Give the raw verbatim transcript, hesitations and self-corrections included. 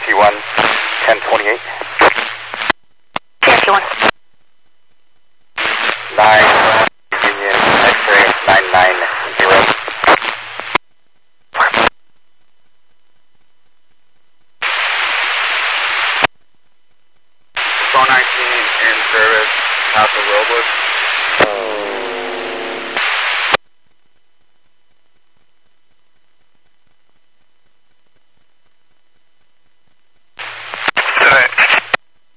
T one, ten twenty-eight. T one. nine, Union, X-ray, nine nine zero. Phone nineteen in service, House of Robles.